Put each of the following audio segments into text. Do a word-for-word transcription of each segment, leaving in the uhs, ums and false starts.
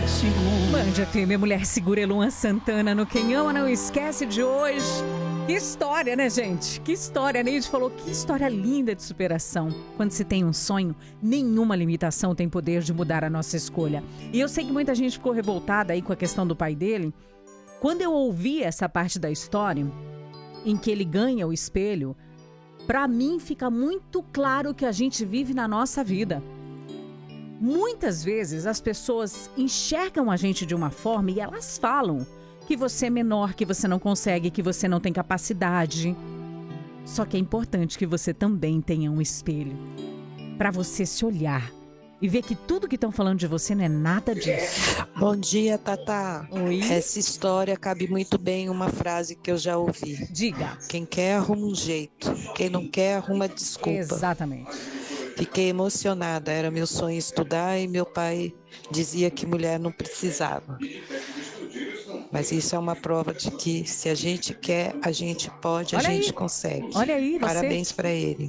Band F M, Mulher Segura, Luan Santana no Quem Ama Não Esquece de hoje. Que história, né, gente? Que história. A Neide falou, que história linda de superação. Quando se tem um sonho, nenhuma limitação tem poder de mudar a nossa escolha. E eu sei que muita gente ficou revoltada aí com a questão do pai dele. Quando eu ouvi essa parte da história, em que ele ganha o espelho, pra mim fica muito claro que a gente vive na nossa vida. Muitas vezes as pessoas enxergam a gente de uma forma e elas falam que você é menor, que você não consegue, que você não tem capacidade. Só que é importante que você também tenha um espelho para você se olhar e ver que tudo que estão falando de você não é nada disso. Bom dia, Tatá. Oi? Essa história cabe muito bem em uma frase que eu já ouvi. Diga. Quem quer arruma um jeito, quem não quer arruma desculpa. Exatamente. Fiquei emocionada, era meu sonho estudar e meu pai dizia que mulher não precisava. Mas isso é uma prova de que se a gente quer, a gente pode, a Olha gente aí. consegue. Olha aí, você. Parabéns para ele.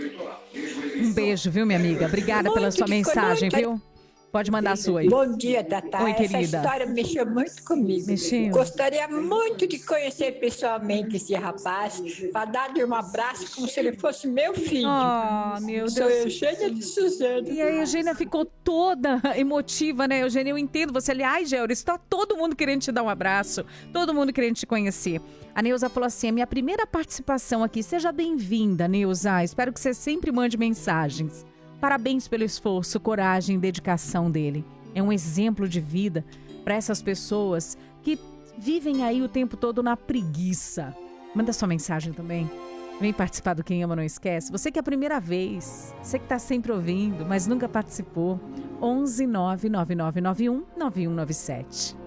Um beijo, viu, minha amiga? Obrigada Muito pela sua que mensagem, muito. viu? Pode mandar a sua aí. Bom dia, Tatá. Oi, Essa querida. história mexeu muito comigo. Mexeu? Gostaria muito de conhecer pessoalmente esse rapaz, para dar-lhe um abraço como se ele fosse meu filho. Oh, meu Sou Deus. Eugênia de Suzano. E a Eugênia ficou toda emotiva, né, Eugênia? Eu entendo você. Aliás, Géuris, está todo mundo querendo te dar um abraço. Todo mundo querendo te conhecer. A Neuza falou assim, a minha primeira participação aqui. Seja bem-vinda, Neuza. Espero que você sempre mande mensagens. Parabéns pelo esforço, coragem e dedicação dele. É um exemplo de vida para essas pessoas que vivem aí o tempo todo na preguiça. Manda sua mensagem também. Vem participar do Quem Ama Não Esquece. Você que é a primeira vez, você que está sempre ouvindo, mas nunca participou. onze nove nove nove nove um nove um nove sete.